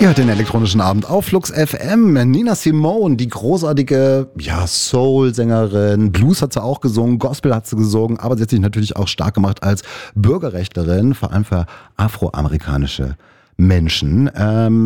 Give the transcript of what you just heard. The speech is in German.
Ihr hört den elektronischen Abend auf Flux FM. Nina Simone, die großartige Soul-Sängerin. Blues hat sie auch gesungen, Gospel hat sie gesungen, aber sie hat sich natürlich auch stark gemacht als Bürgerrechtlerin, vor allem für afroamerikanische Menschen.